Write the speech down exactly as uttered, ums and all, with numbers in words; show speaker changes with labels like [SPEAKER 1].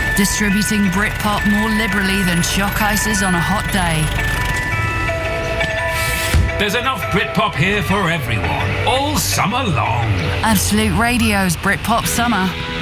[SPEAKER 1] Distributing Britpop more liberally than shock ices on a hot day.
[SPEAKER 2] There's enough Britpop here for everyone, all summer long.
[SPEAKER 1] Absolute Radio's Britpop Summer.